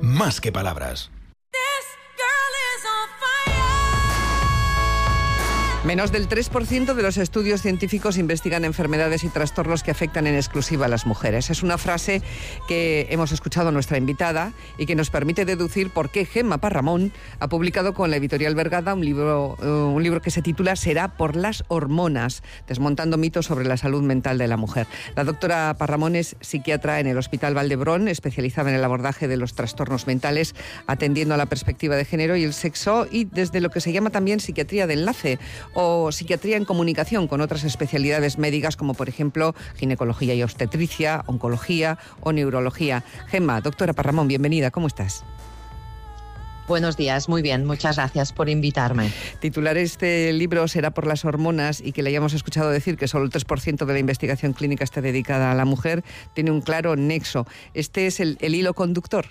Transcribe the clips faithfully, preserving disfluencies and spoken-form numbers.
más que palabras. Menos del tres por ciento de los estudios científicos investigan enfermedades y trastornos que afectan en exclusiva a las mujeres. Es una frase que hemos escuchado a nuestra invitada y que nos permite deducir por qué Gemma Parramón ha publicado con la editorial Vergada un libro, uh, un libro que se titula Será por las hormonas, desmontando mitos sobre la salud mental de la mujer. La doctora Parramón es psiquiatra en el Hospital Valdebrón, especializada en el abordaje de los trastornos mentales, atendiendo a la perspectiva de género y el sexo, y desde lo que se llama también psiquiatría de enlace, o psiquiatría en comunicación con otras especialidades médicas como por ejemplo ginecología y obstetricia, oncología o neurología. Gemma, doctora Parramón, bienvenida, ¿cómo estás? Buenos días, muy bien, muchas gracias por invitarme. Titular este libro Será por las hormonas, y que le hayamos escuchado decir que solo el tres por ciento de la investigación clínica está dedicada a la mujer, tiene un claro nexo. ¿Este es el, el hilo conductor?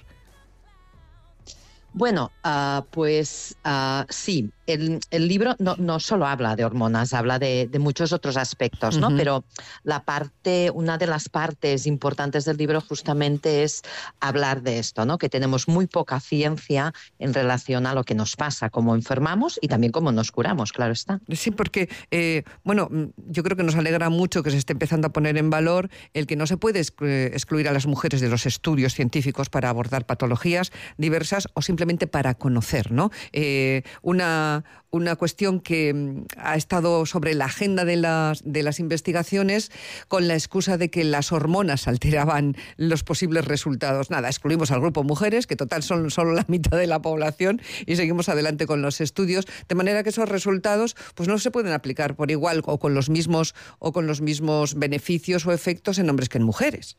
Bueno, uh, pues uh, sí, el, el libro no, no solo habla de hormonas, habla de, de muchos otros aspectos, ¿no? Uh-huh. Pero la parte, una de las partes importantes del libro justamente es hablar de esto, ¿no? Que tenemos muy poca ciencia en relación a lo que nos pasa, cómo enfermamos y también cómo nos curamos, claro está. Sí, porque, eh, bueno, yo creo que nos alegra mucho que se esté empezando a poner en valor el que no se puede excluir a las mujeres de los estudios científicos para abordar patologías diversas o simplemente para conocer, ¿no? Eh, una, una cuestión que ha estado sobre la agenda de las, de las investigaciones con la excusa de que las hormonas alteraban los posibles resultados. Nada, excluimos al grupo mujeres, que total son solo la mitad de la población, y seguimos adelante con los estudios, de manera que esos resultados pues no se pueden aplicar por igual o con los mismos, o con los mismos beneficios o efectos en hombres que en mujeres.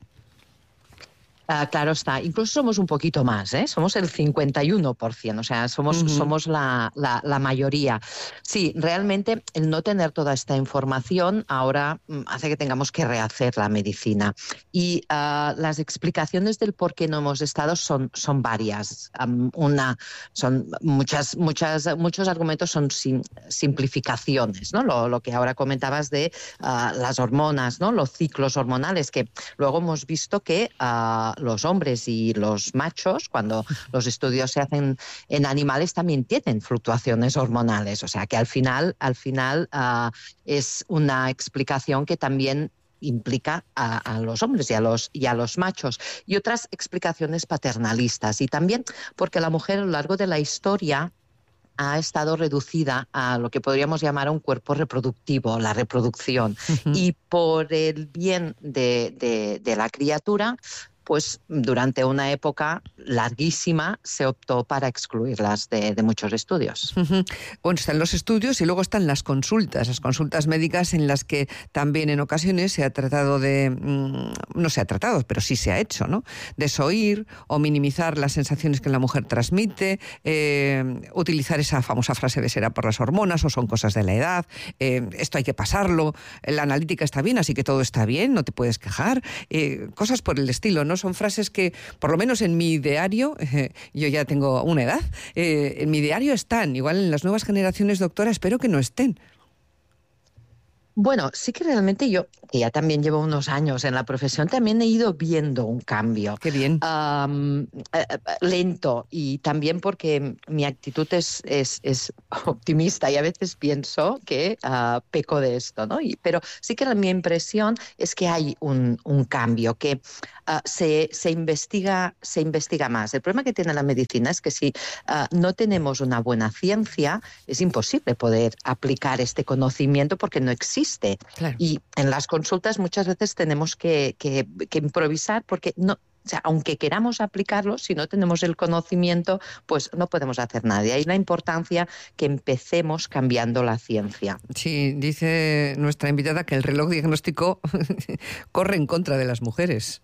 Uh, claro está, incluso somos un poquito más, ¿eh? Somos el cincuenta y uno por ciento, o sea, somos, uh-huh. somos la, la, la mayoría. Sí, realmente el no tener toda esta información ahora um, hace que tengamos que rehacer la medicina. Y uh, las explicaciones del por qué no hemos estado son, son varias. Um, una, son muchas, muchas, muchos argumentos son sim, simplificaciones, ¿no? Lo, lo que ahora comentabas de uh, las hormonas, ¿no? Los ciclos hormonales, que luego hemos visto que uh, los hombres y los machos, cuando los estudios se hacen en animales, también tienen fluctuaciones hormonales. O sea que al final, al final uh, es una explicación que también implica a, a los hombres y a los, y a los machos. Y otras explicaciones paternalistas. Y también porque la mujer a lo largo de la historia ha estado reducida a lo que podríamos llamar un cuerpo reproductivo, la reproducción. Uh-huh. Y por el bien de, de, de la criatura, pues durante una época larguísima se optó para excluirlas de, de muchos estudios. Uh-huh. Bueno, están los estudios y luego están las consultas, las consultas médicas en las que también en ocasiones se ha tratado de, mmm, no se ha tratado, pero sí se ha hecho, ¿no? Desoír o minimizar las sensaciones que la mujer transmite, eh, utilizar esa famosa frase de será por las hormonas o son cosas de la edad, eh, esto hay que pasarlo, la analítica está bien, así que todo está bien, no te puedes quejar, eh, cosas por el estilo, ¿no? Son frases que, por lo menos en mi diario, eh, yo ya tengo una edad, eh, en mi diario están. Igual en las nuevas generaciones, doctora, espero que no estén. Bueno, sí que realmente yo, que ya también llevo unos años en la profesión, también he ido viendo un cambio. Qué bien. Um, eh, lento, y también porque mi actitud es, es, es optimista y a veces pienso que uh, peco de esto, ¿no? Y, pero sí que la, mi impresión es que hay un, un cambio, que uh, se, se, investiga, se investiga más. El problema que tiene la medicina es que si uh, no tenemos una buena ciencia, es imposible poder aplicar este conocimiento porque no existe. Claro. Y en las consultas muchas veces tenemos que, que, que improvisar porque no, o sea, aunque queramos aplicarlo, si no tenemos el conocimiento, pues no podemos hacer nada. Y ahí la importancia que empecemos cambiando la ciencia. Sí, dice nuestra invitada que el reloj diagnóstico corre en contra de las mujeres.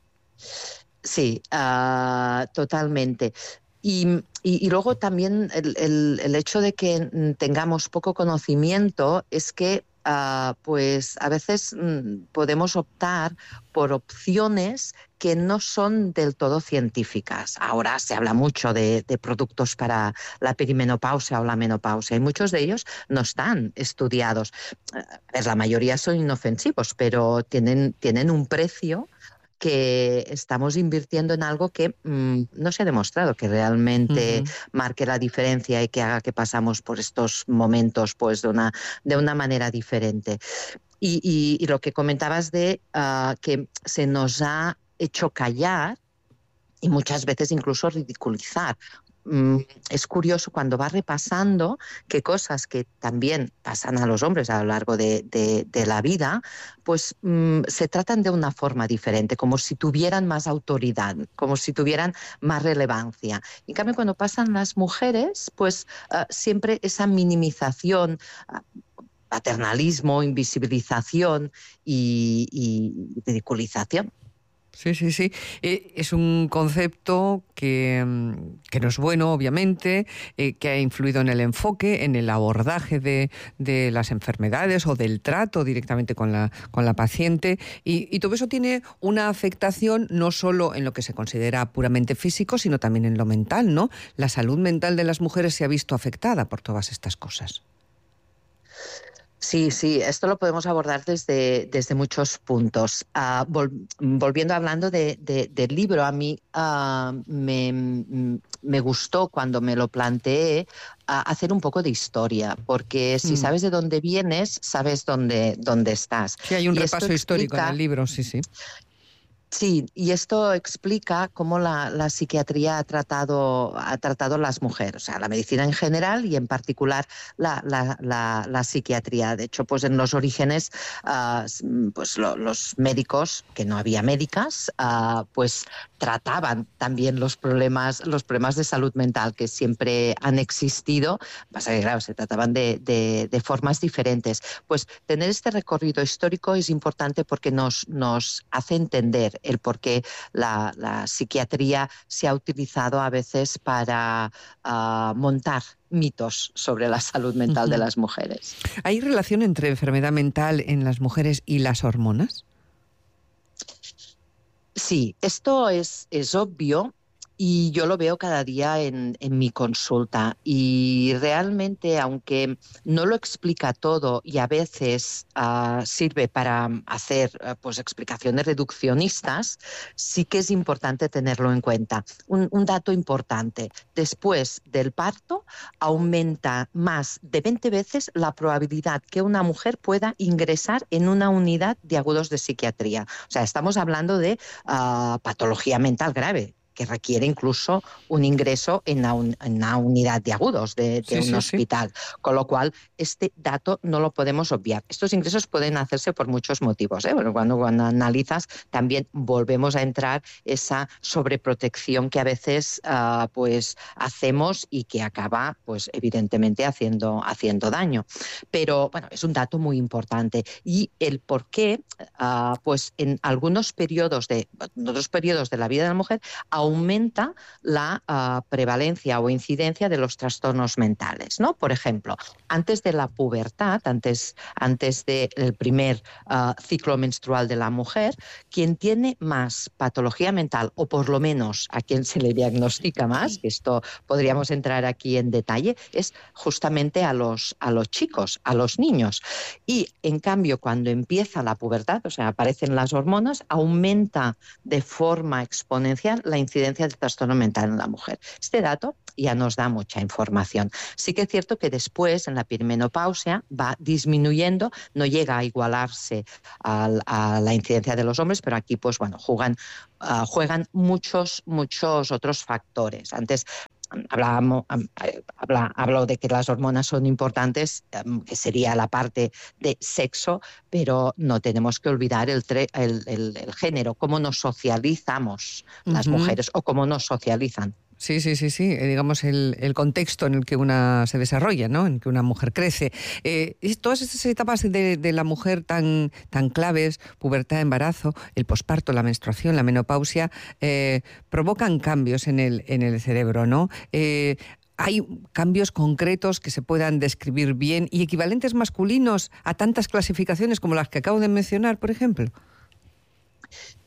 Sí, uh, totalmente. Y, y, y luego también el, el, el hecho de que tengamos poco conocimiento es que Uh, pues a veces mm, podemos optar por opciones que no son del todo científicas. Ahora se habla mucho de, de productos para la perimenopausia o la menopausia y muchos de ellos no están estudiados. Uh, la mayoría son inofensivos, pero tienen, tienen un precio que estamos invirtiendo en algo que mmm, no se ha demostrado que realmente uh-huh. marque la diferencia y que haga que pasamos por estos momentos pues de una, de una manera diferente. Y, y, y lo que comentabas de uh, que se nos ha hecho callar y muchas veces incluso ridiculizar. Es curioso cuando va repasando que cosas que también pasan a los hombres a lo largo de, de, de la vida, pues mmm, se tratan de una forma diferente, como si tuvieran más autoridad, como si tuvieran más relevancia. En cambio, cuando pasan las mujeres, pues uh, siempre esa minimización, uh, paternalismo, invisibilización y, y ridiculización. Sí, sí, sí. Eh, es un concepto que, que no es bueno, obviamente, eh, que ha influido en el enfoque, en el abordaje de, de las enfermedades o del trato directamente con la, con la paciente. Y, y todo eso tiene una afectación no solo en lo que se considera puramente físico, sino también en lo mental, ¿no? La salud mental de las mujeres se ha visto afectada por todas estas cosas. Sí, sí, esto lo podemos abordar desde, desde muchos puntos. Uh, vol, volviendo hablando de, de, del libro, a mí uh, me, me gustó cuando me lo planteé uh, hacer un poco de historia, porque si mm. sabes de dónde vienes, sabes dónde, dónde estás. Sí, hay un y repaso histórico explica, en el libro, sí, sí. Sí, y esto explica cómo la, la psiquiatría ha tratado, ha tratado las mujeres, o sea, la medicina en general y en particular la, la, la, la psiquiatría. De hecho, pues en los orígenes, uh, pues lo, los médicos, que no había médicas, uh, pues trataban también los problemas, los problemas de salud mental que siempre han existido. Pasa que, claro, se trataban de, de, de formas diferentes. Pues tener este recorrido histórico es importante porque nos, nos hace entender el por qué la, la psiquiatría se ha utilizado a veces para uh, montar mitos sobre la salud mental uh-huh. de las mujeres. ¿Hay relación entre enfermedad mental en las mujeres y las hormonas? Sí, esto es, es obvio. Y yo lo veo cada día en, en mi consulta y realmente, aunque no lo explica todo y a veces uh, sirve para hacer uh, pues, explicaciones reduccionistas, sí que es importante tenerlo en cuenta. Un, un dato importante, después del parto aumenta más de veinte veces la probabilidad que una mujer pueda ingresar en una unidad de agudos de psiquiatría. O sea, estamos hablando de uh, patología mental grave, que requiere incluso un ingreso en una, un, en una unidad de agudos de, de sí, un sí, hospital. Sí. Con lo cual, este dato no lo podemos obviar. Estos ingresos pueden hacerse por muchos motivos, ¿eh? Bueno, cuando, cuando analizas, también volvemos a entrar esa sobreprotección que a veces uh, pues, hacemos y que acaba, pues, evidentemente, haciendo, haciendo daño. Pero, bueno, es un dato muy importante. Y el por qué, uh, pues, en algunos periodos de, en otros periodos de la vida de la mujer, aumenta la uh, prevalencia o incidencia de los trastornos mentales, ¿no? Por ejemplo, antes de la pubertad, antes, antes del primer uh, ciclo menstrual de la mujer, quien tiene más patología mental, o por lo menos a quien se le diagnostica más, que esto podríamos entrar aquí en detalle, es justamente a los, a los chicos, a los niños. Y, en cambio, cuando empieza la pubertad, o sea, aparecen las hormonas, aumenta de forma exponencial la incidencia del trastorno mental en la mujer. Este dato ya nos da mucha información. Sí que es cierto que después, en la perimenopausia, va disminuyendo, no llega a igualarse a, a la incidencia de los hombres, pero aquí, pues bueno, juegan, uh, juegan muchos, muchos otros factores. Antes Hablábamos, habla, hablo de que las hormonas son importantes, que sería la parte de sexo, pero no tenemos que olvidar el, tre, el, el, el género, cómo nos socializamos uh-huh. las mujeres o cómo nos socializan. Sí, sí, sí, sí. Eh, digamos el, el contexto en el que una se desarrolla, ¿no? En el que una mujer crece. Eh, todas estas etapas de, de la mujer tan, tan claves, pubertad, embarazo, el posparto, la menstruación, la menopausia, eh, provocan cambios en el, en el cerebro, ¿no? Eh, ¿Hay cambios concretos que se puedan describir bien y equivalentes masculinos a tantas clasificaciones como las que acabo de mencionar, por ejemplo?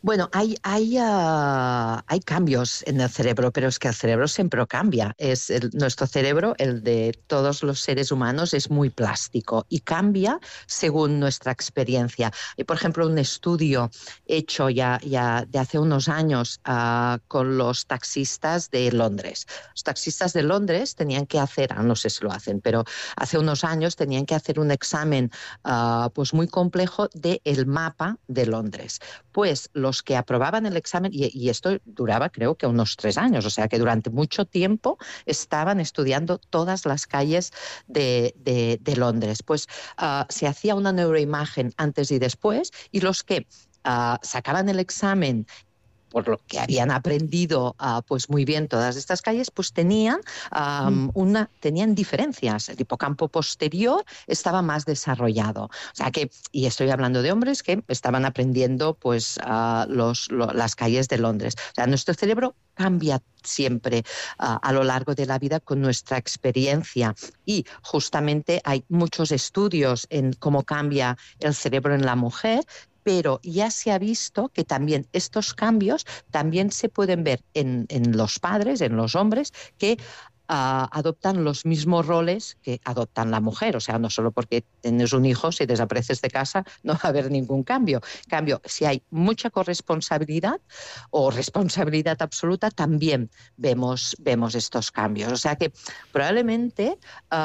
Bueno, hay, hay, uh, hay cambios en el cerebro, pero es que el cerebro siempre cambia. Es el, nuestro cerebro, el de todos los seres humanos, es muy plástico y cambia según nuestra experiencia. Hay, por ejemplo, un estudio hecho ya, ya de hace unos años uh, con los taxistas de Londres. Los taxistas de Londres tenían que hacer, ah, no sé si lo hacen, pero hace unos años tenían que hacer un examen uh, pues muy complejo del mapa de Londres. Pues los que aprobaban el examen, y, y esto duraba creo que unos tres años, o sea que durante mucho tiempo estaban estudiando todas las calles de, de, de Londres. Pues uh, se hacía una neuroimagen antes y después, y los que uh, sacaban el examen por lo que habían aprendido uh, pues muy bien todas estas calles, pues tenían, um, una, tenían diferencias. El hipocampo posterior estaba más desarrollado. O sea que, y estoy hablando de hombres que estaban aprendiendo pues, uh, los, lo, las calles de Londres. O sea, nuestro cerebro cambia siempre uh, a lo largo de la vida con nuestra experiencia, y justamente hay muchos estudios en cómo cambia el cerebro en la mujer, pero ya se ha visto que también estos cambios también se pueden ver en, en los padres, en los hombres, que Uh, adoptan los mismos roles que adoptan la mujer. O sea, no solo porque tienes un hijo, si desapareces de casa no va a haber ningún cambio. En cambio, si hay mucha corresponsabilidad o responsabilidad absoluta, también vemos, vemos estos cambios. O sea que probablemente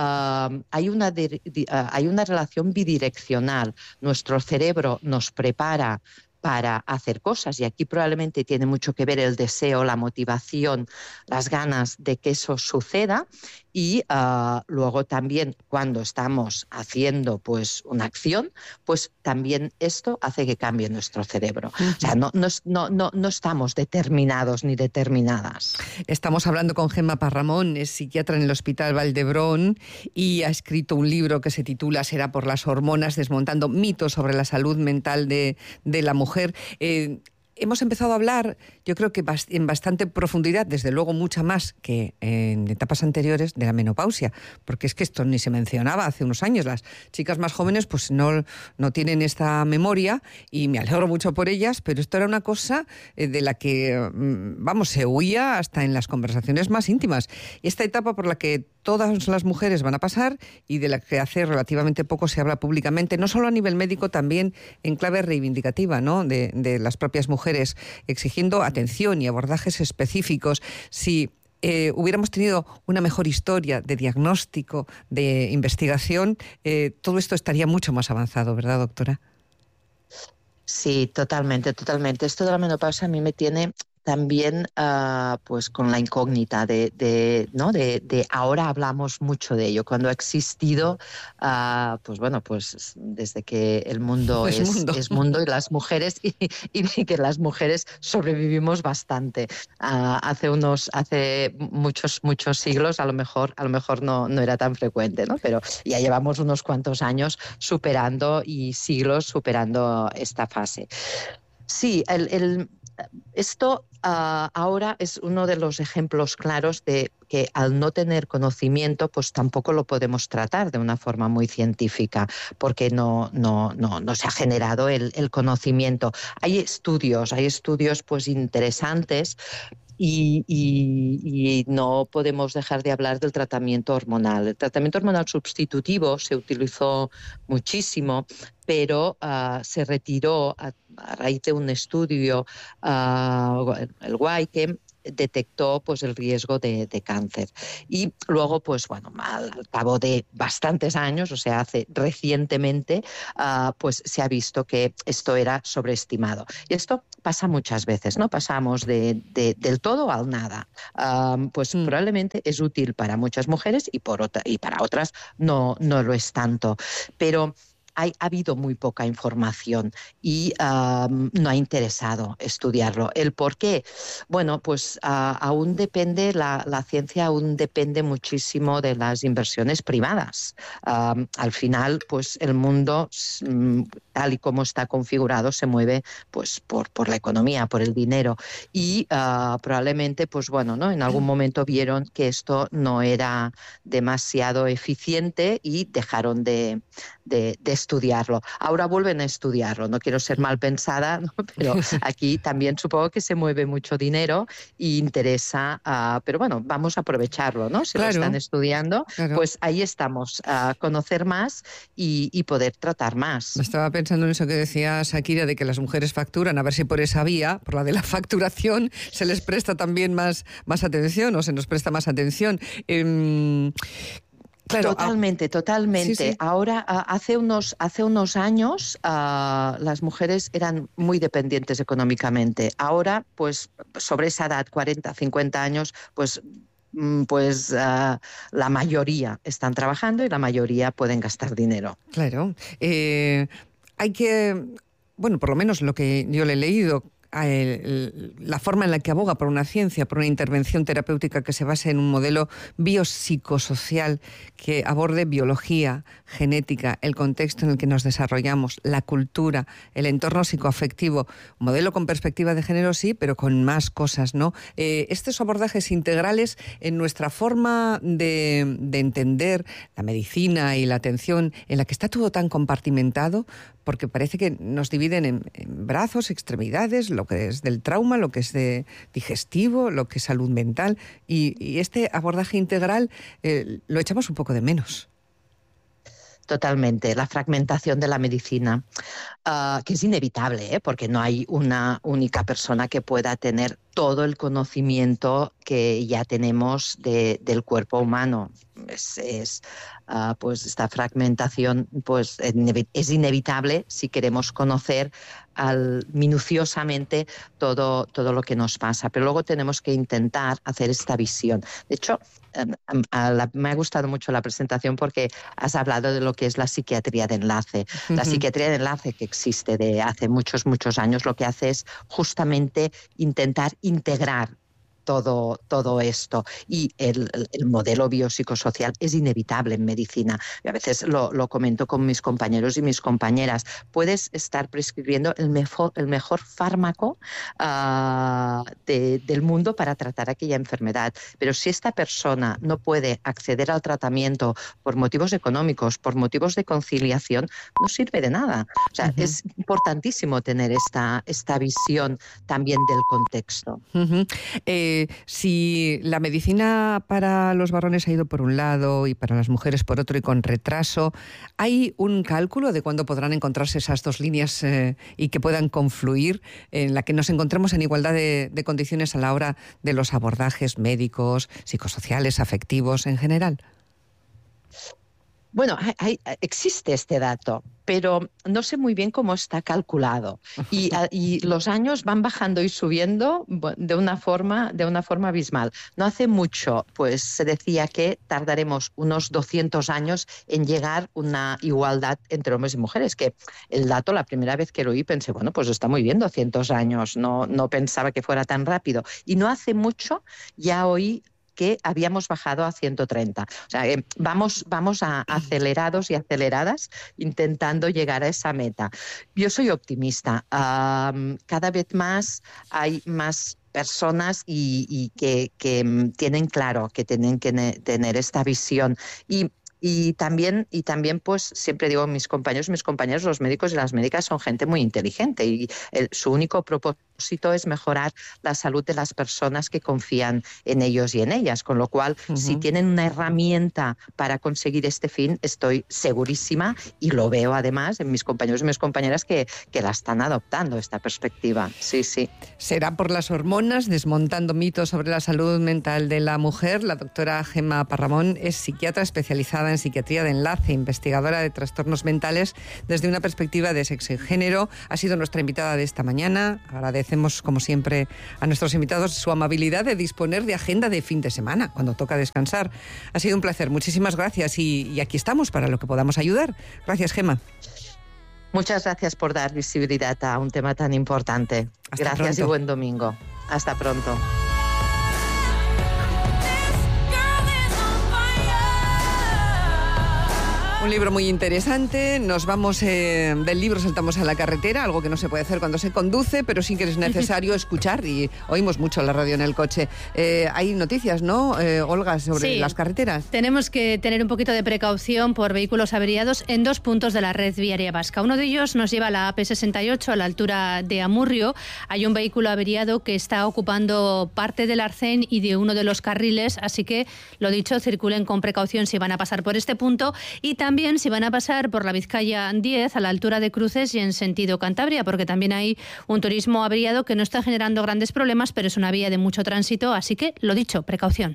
uh, hay, una di- di- uh, hay una relación bidireccional. Nuestro cerebro nos prepara para hacer cosas, y aquí probablemente tiene mucho que ver el deseo, la motivación, las ganas de que eso suceda, y uh, luego también cuando estamos haciendo pues una acción, pues también esto hace que cambie nuestro cerebro. Uh-huh. O sea, no, no, no, no, no estamos determinados ni determinadas. Estamos hablando con Gemma Parramón, es psiquiatra en el Hospital Valdebrón y ha escrito un libro que se titula Será por las hormonas, desmontando mitos sobre la salud mental de, de la mujer. Eh, Hemos empezado a hablar, yo creo que en bastante profundidad, desde luego mucha más que en etapas anteriores, de la menopausia, porque es que esto ni se mencionaba hace unos años. Las chicas más jóvenes pues no, no tienen esta memoria, y me alegro mucho por ellas, pero esto era una cosa de la que, vamos, se huía hasta en las conversaciones más íntimas. Esta etapa por la que todas las mujeres van a pasar y de la que hace relativamente poco se habla públicamente, no solo a nivel médico, también en clave reivindicativa, ¿no?, de, de las propias mujeres, exigiendo atención y abordajes específicos. Si eh, hubiéramos tenido una mejor historia de diagnóstico, de investigación, eh, todo esto estaría mucho más avanzado, ¿verdad, doctora? Sí, totalmente, totalmente. Esto de la menopausia a mí me tiene también uh, pues con la incógnita de, de, ¿no? de, de ahora hablamos mucho de ello, cuando ha existido, uh, pues bueno, pues desde que el mundo es, es, mundo. es mundo y las mujeres, y, y que las mujeres sobrevivimos bastante. Uh, hace unos, hace muchos, muchos siglos a lo mejor, a lo mejor no, no era tan frecuente, ¿no? Pero ya llevamos unos cuantos años superando y siglos superando esta fase. Sí, el, el Esto uh, ahora es uno de los ejemplos claros de que al no tener conocimiento, pues tampoco lo podemos tratar de una forma muy científica, porque no, no, no, no se ha generado el, el conocimiento. Hay estudios, hay estudios pues interesantes. Y, y, y no podemos dejar de hablar del tratamiento hormonal. El tratamiento hormonal sustitutivo se utilizó muchísimo, pero uh, se retiró a, a raíz de un estudio, uh, el Guay, que detectó pues el riesgo de, de cáncer. Y luego, pues bueno, al, al cabo de bastantes años, o sea, hace recientemente, uh, pues se ha visto que esto era sobreestimado. Y esto pasa muchas veces, ¿no? Pasamos de, de, del todo al nada. Um, pues mm. probablemente es útil para muchas mujeres y, por otra, y para otras no, no lo es tanto. Pero Hay, ha habido muy poca información y um, no ha interesado estudiarlo. ¿El por qué? Bueno, pues uh, aún depende, la, la ciencia aún depende muchísimo de las inversiones privadas. Um, al final, pues el mundo, um, tal y como está configurado, se mueve pues por, por la economía, por el dinero. Y uh, probablemente, pues bueno, ¿no? En algún momento vieron que esto no era demasiado eficiente y dejaron de de, de estudiarlo. Ahora vuelven a estudiarlo, no quiero ser mal pensada, ¿no? Pero aquí también supongo que se mueve mucho dinero y interesa, uh, pero bueno, vamos a aprovecharlo, ¿no? Si claro, lo están estudiando, claro. pues ahí estamos, a uh, conocer más y, y poder tratar más. Estaba pensando en eso que decía Shakira, de que las mujeres facturan, a ver si por esa vía, por la de la facturación, se les presta también más, más atención o se nos presta más atención. Eh, Claro, totalmente, totalmente. Sí, sí. Ahora, uh, hace unos, hace unos años, uh, las mujeres eran muy dependientes económicamente. Ahora, pues, sobre esa edad, cuarenta, cincuenta años, pues, pues uh, la mayoría están trabajando y la mayoría pueden gastar dinero. Claro. Eh, hay que, bueno, por lo menos lo que yo le he leído, la forma en la que aboga por una ciencia, por una intervención terapéutica que se base en un modelo biopsicosocial que aborde biología, genética, el contexto en el que nos desarrollamos, la cultura, el entorno psicoafectivo, un modelo con perspectiva de género sí, pero con más cosas, ¿no? Eh, estos abordajes integrales en nuestra forma de, de entender la medicina y la atención, en la que está todo tan compartimentado, porque parece que nos dividen en, en brazos, extremidades, lo que es del trauma, lo que es de digestivo, lo que es salud mental, y, y este abordaje integral eh, lo echamos un poco de menos. Totalmente, la fragmentación de la medicina, uh, que es inevitable, ¿eh? Porque no hay una única persona que pueda tener todo el conocimiento que ya tenemos de, del cuerpo humano. Es, es, uh, pues esta fragmentación pues, es inevitable si queremos conocer al, minuciosamente todo, todo lo que nos pasa, pero luego tenemos que intentar hacer esta visión. De hecho, um, a la, me ha gustado mucho la presentación porque has hablado de lo que es la psiquiatría de enlace. Uh-huh. La psiquiatría de enlace que existe de hace muchos, muchos años, lo que hace es justamente intentar integrar todo, todo esto. Y el, el modelo biopsicosocial es inevitable en medicina. Y a veces lo, lo comento con mis compañeros y mis compañeras. Puedes estar prescribiendo el mejor, el mejor fármaco uh, de, del mundo para tratar aquella enfermedad. Pero si esta persona no puede acceder al tratamiento por motivos económicos, por motivos de conciliación, no sirve de nada. O sea, uh-huh. es importantísimo tener esta, esta visión también del contexto. Uh-huh. Eh, si la medicina para los varones ha ido por un lado y para las mujeres por otro y con retraso, ¿hay un cálculo de cuándo podrán encontrarse esas dos líneas eh, y que puedan confluir, en la que nos encontremos en igualdad de, de condiciones a la hora de los abordajes médicos, psicosociales, afectivos en general? Bueno, hay, hay, existe este dato, pero no sé muy bien cómo está calculado. Y, y los años van bajando y subiendo de una forma, de una forma abismal. No hace mucho, pues se decía que tardaremos unos doscientos años en llegar a una igualdad entre hombres y mujeres, que el dato, la primera vez que lo oí, pensé, bueno, pues está muy bien, doscientos años, no, no pensaba que fuera tan rápido. Y no hace mucho ya oí que habíamos bajado a ciento treinta. O sea, eh, vamos, vamos a acelerados y aceleradas intentando llegar a esa meta. Yo soy optimista. Um, cada vez más hay más personas y, y que, que tienen claro que tienen que ne- tener esta visión. Y Y también, y también, pues, siempre digo, mis compañeros, mis compañeros, los médicos y las médicas son gente muy inteligente y el, su único propósito es mejorar la salud de las personas que confían en ellos y en ellas. Con lo cual, uh-huh. si tienen una herramienta para conseguir este fin, estoy segurísima y lo veo además en mis compañeros y mis compañeras que, que la están adoptando, esta perspectiva. Sí, sí. Será por las hormonas, desmontando mitos sobre la salud mental de la mujer. La doctora Gemma Parramón es psiquiatra especializada en psiquiatría de enlace, investigadora de trastornos mentales desde una perspectiva de sexo y género. Ha sido nuestra invitada de esta mañana. Agradecemos, como siempre, a nuestros invitados su amabilidad de disponer de agenda de fin de semana, cuando toca descansar. Ha sido un placer. Muchísimas gracias y, y aquí estamos para lo que podamos ayudar. Gracias, Gemma. Muchas gracias por dar visibilidad a un tema tan importante. Hasta gracias pronto. Y buen domingo. Hasta pronto. Un libro muy interesante. Nos vamos eh, del libro, saltamos a la carretera, algo que no se puede hacer cuando se conduce, pero sí que es necesario escuchar, y oímos mucho la radio en el coche. Eh, hay noticias, ¿no, eh, Olga, sobre sí, las carreteras? Tenemos que tener un poquito de precaución por vehículos averiados en dos puntos de la red viaria vasca. Uno de ellos nos lleva a la A P sesenta y ocho, a la altura de Amurrio. Hay un vehículo averiado que está ocupando parte del arcén y de uno de los carriles, así que, lo dicho, circulen con precaución si van a pasar por este punto, y también También si van a pasar por la Vizcaya diez a la altura de Cruces y en sentido Cantabria, porque también hay un turismo averiado que no está generando grandes problemas, pero es una vía de mucho tránsito, así que, lo dicho, precaución.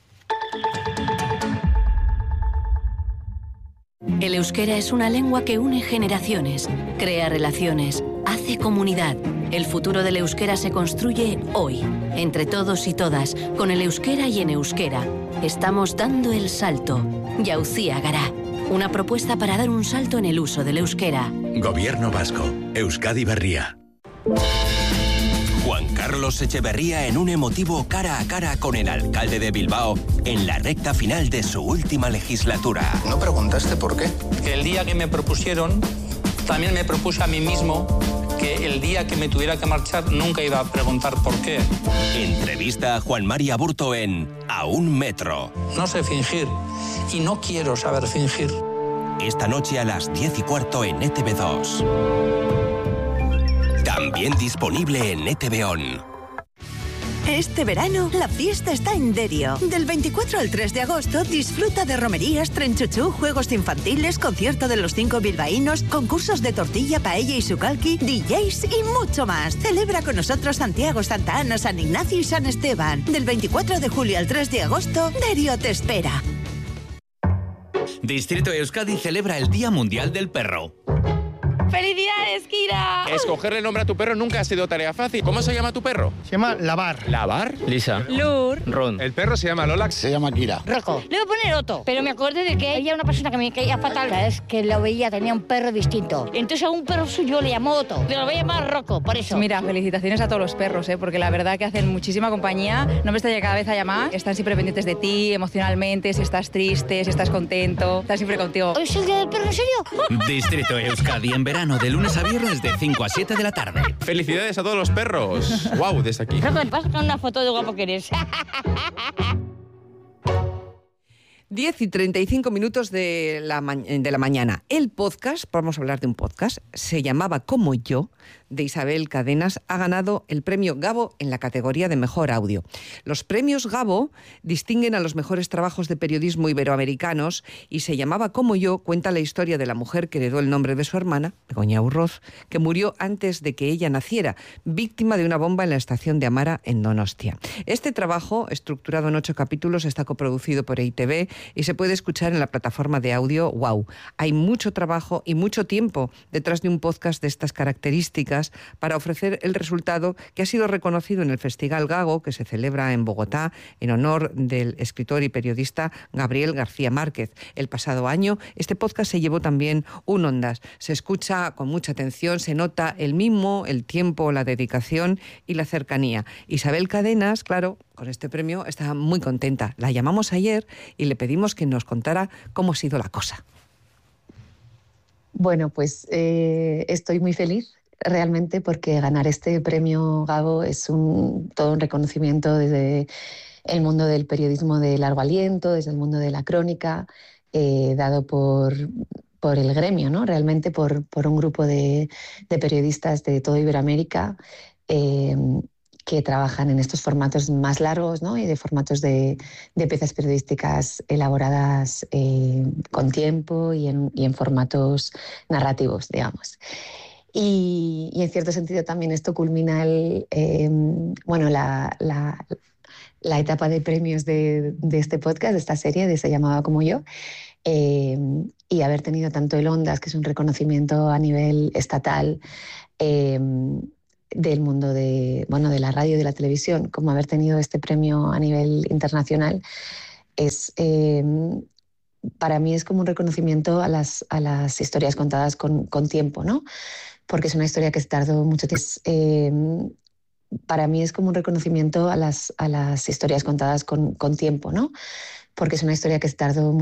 El euskera es una lengua que une generaciones, crea relaciones, hace comunidad. El futuro del euskera se construye hoy, entre todos y todas, con el euskera y en euskera. Estamos dando el salto. Jauzia Gara. Una propuesta para dar un salto en el uso del euskera. Gobierno vasco. Euskadi Berria. Juan Carlos Echeverría en un emotivo cara a cara con el alcalde de Bilbao en la recta final de su última legislatura. ¿No preguntaste por qué? Que el día que me propusieron, también me propuse a mí mismo que el día que me tuviera que marchar nunca iba a preguntar por qué. Entrevista a Juan Mari Aburto en A un Metro. No sé fingir y no quiero saber fingir. Esta noche a las diez y cuarto en E T V dos. También disponible en E T V On. Este verano, la fiesta está en Derio. Del veinticuatro al tres de agosto, disfruta de romerías, trenchuchú, juegos infantiles, concierto de los cinco bilbaínos, concursos de tortilla, paella y sucalqui, D Js y mucho más. Celebra con nosotros Santiago, Santa Ana, San Ignacio y San Esteban. Del veinticuatro de julio al tres de agosto, Derio te espera. Distrito Euskadi celebra el Día Mundial del Perro. ¡Felicidades, Kira! Escogerle nombre a tu perro nunca ha sido tarea fácil. ¿Cómo se llama tu perro? Se llama Lavar. ¿Lavar? Lisa. Lur. Ron. El perro se llama Lola. Se llama Kira. Rocco. Le voy a poner Otto, pero me acordé de que había una persona que me caía fatal. Es que lo veía, tenía un perro distinto. Entonces a un perro suyo le llamó Otto, pero lo voy a llamar Rocco, por eso. Mira, felicitaciones a todos los perros, ¿eh? Porque la verdad que hacen muchísima compañía. No me extraña cada vez a llamar. Están siempre pendientes de ti, emocionalmente, si estás triste, si estás contento. Están siempre contigo. ¿Hoy es el día del perro, en serio? Distrito Euskadi en verano, de lunes a viernes de cinco a siete de la tarde. Felicidades a todos los perros. Wow, desde aquí. Rocco, vas a sacar una foto de guapo que eres. diez y treinta y cinco minutos de la, ma- de la mañana. El podcast, vamos a hablar de un podcast, se llamaba Como Yo, de Isabel Cadenas, ha ganado el premio Gabo en la categoría de Mejor Audio. Los premios Gabo distinguen a los mejores trabajos de periodismo iberoamericanos, y Se llamaba Como Yo cuenta la historia de la mujer que heredó el nombre de su hermana, Begoña Urroz, que murió antes de que ella naciera, víctima de una bomba en la estación de Amara, en Donostia. Este trabajo, estructurado en ocho capítulos, está coproducido por E I Te Be y se puede escuchar en la plataforma de audio Wow. Hay mucho trabajo y mucho tiempo detrás de un podcast de estas características para ofrecer el resultado que ha sido reconocido en el Festival Gago, que se celebra en Bogotá en honor del escritor y periodista Gabriel García Márquez. El pasado año este podcast se llevó también un Ondas. Se escucha con mucha atención, se nota el mimo, el tiempo, la dedicación y la cercanía. Isabel Cadenas, claro, con este premio está muy contenta. La llamamos ayer y le pedimos que nos contara cómo ha sido la cosa. Bueno, pues eh, estoy muy feliz realmente, porque ganar este premio Gabo es un, todo un reconocimiento desde el mundo del periodismo de largo aliento, desde el mundo de la crónica, eh, dado por, por el gremio, ¿no? Realmente por, por un grupo de, de periodistas de toda Iberoamérica, eh, que trabajan en estos formatos más largos, ¿no? Y de formatos de, de piezas periodísticas elaboradas eh, con tiempo y en, y en formatos narrativos, digamos. Y, y en cierto sentido también esto culmina el, eh, bueno, la, la, la etapa de premios de, de este podcast, de esta serie, de Se llamaba Como Yo, eh, y haber tenido tanto el Ondas, que es un reconocimiento a nivel estatal, eh, del mundo de, bueno, de la radio y de la televisión, como haber tenido este premio a nivel internacional, es, eh, para mí es como un reconocimiento a las, a las historias contadas con, con tiempo, ¿no? Porque es una historia que se tardó mucho tiempo. Eh, para mí es como un reconocimiento a las, a las historias contadas con, con tiempo, ¿no? Porque es una historia que se tardó mucho